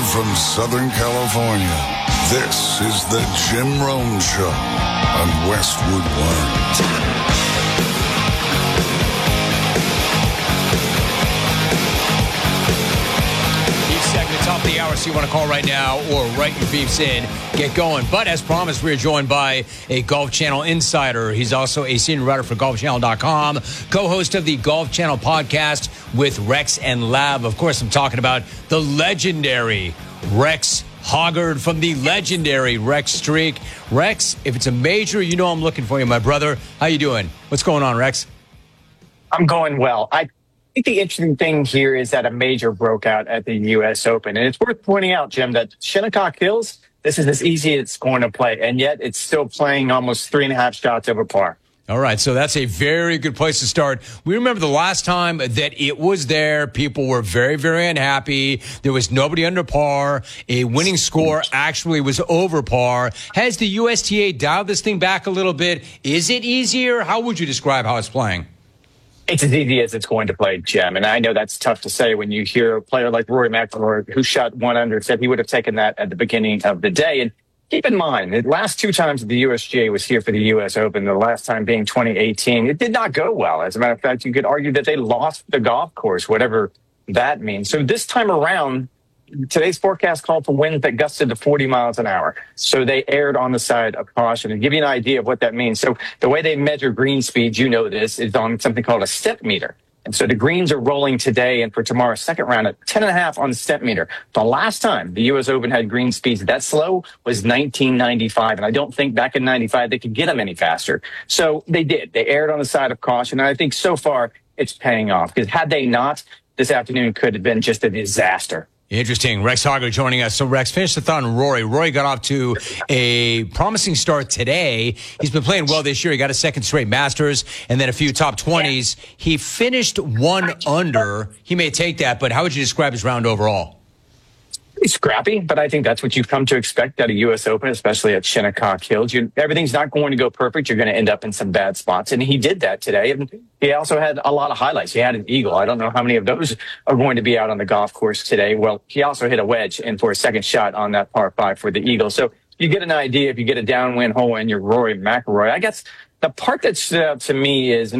Live from Southern California, this is the Jim Rome Show on Westwood One. Top of the hour, so you want to call right now or write your beefs in, get going. But as promised, we are joined by a Golf Channel insider. He's also a senior writer for GolfChannel.com, co-host of the Golf Channel podcast with Rex and Lab. Of course, I'm talking about the legendary Rex Hoggard from the legendary Rex Streak. Rex, if it's a major, you know I'm looking for you, my brother. How you doing? What's going on, Rex? I'm going well. I think the interesting thing here is that a major broke out at the U.S. Open. And it's worth pointing out, Jim, that Shinnecock Hills, this is as easy as it's going to play. And yet it's still playing almost 3.5 shots over par. All right, so that's a very good place to start. We remember the last time that it was there. People were very, very unhappy. There was nobody under par. A winning score actually was over par. Has the USTA dialed this thing back a little bit? Is it easier? How would you describe how it's playing? It's as easy as it's going to play, Jim. And I know that's tough to say when you hear a player like Rory McIlroy, who shot 1 under, said he would have taken that at the beginning of the day. And keep in mind, the last 2 times the USGA was here for the U.S. Open, the last time being 2018, it did not go well. As a matter of fact, you could argue that they lost the golf course, whatever that means. So this time around, today's forecast called for winds that gusted to 40 miles an hour. So they erred on the side of caution. And give you an idea of what that means. So the way they measure green speeds, you know this, is on something called a step meter. And so the greens are rolling today and for tomorrow's second round at 10.5 on the step meter. The last time the U.S. Open had green speeds that slow was 1995. And I don't think back in 95 they could get them any faster. So they did. They erred on the side of caution. And I think so far it's paying off. Because had they not, this afternoon could have been just a disaster. Interesting. Rex Hoggard joining us. So, Rex, finish the thought on Rory. Rory got off to a promising start today. He's been playing well this year. He got a second straight Masters and then a few top 20s. He finished 1 under. He may take that, but how would you describe his round overall? It's scrappy, but I think that's what you've come to expect at a U.S. Open, especially at Shinnecock Hills. Everything's not going to go perfect. You're going to end up in some bad spots, and he did that today. And he also had a lot of highlights. He had an eagle. I don't know how many of those are going to be out on the golf course today. Well, he also hit a wedge in for a second shot on that par 5 for the eagle. So you get an idea if you get a downwind hole and you're Rory McIlroy. I guess the part that stood out to me is